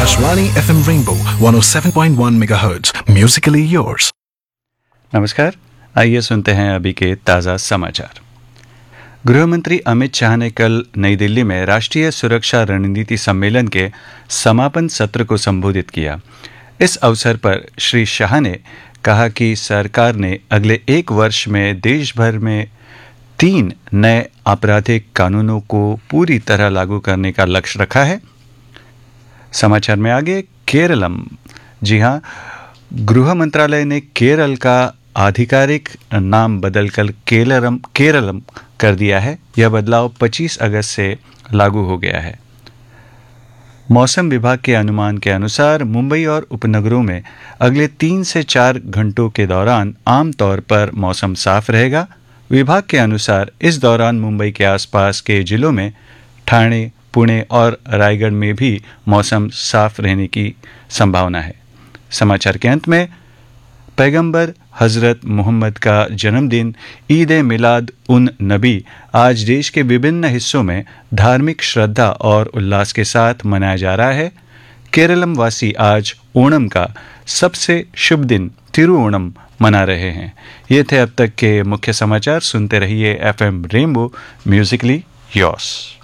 Akashvani FM Rainbow 107.1 MHz. Musically yours. नमस्कार, आइए सुनते हैं अभी के ताज़ा समाचार। गृह मंत्री अमित शाह ने कल नई दिल्ली में राष्ट्रीय सुरक्षा रणनीति सम्मेलन के समापन सत्र को संबोधित किया। इस अवसर पर श्री शाह ने कहा कि सरकार ने अगले एक वर्ष में देश भर में 3 नए आपराधिक कानूनों को पूरी तरह लागू करने का लक्ष्य रखा है। समाचार में आगे केरलम, जी हां, गृह मंत्रालय ने केरल का आधिकारिक नाम बदलकर केरलम कर दिया है। यह बदलाव 25 अगस्त से लागू हो गया है। मौसम विभाग के अनुमान के अनुसार मुंबई और उपनगरों में अगले 3 से 4 घंटों के दौरान आमतौर पर मौसम साफ रहेगा। विभाग के अनुसार इस दौरान मुंबई के आसपास के जिलों में ठाणे, पुणे और रायगढ़ में भी मौसम साफ रहने की संभावना है। समाचार के अंत में पैगंबर हजरत मोहम्मद का जन्मदिन ईद ए मिलाद उन नबी आज देश के विभिन्न हिस्सों में धार्मिक श्रद्धा और उल्लास के साथ मनाया जा रहा है। केरलम वासी आज ओणम का सबसे शुभ दिन तिरुओणम मना रहे हैं। ये थे अब तक के मुख्य समाचार। सुनते रहिए FM रेनबो, म्यूजिकली योर्स।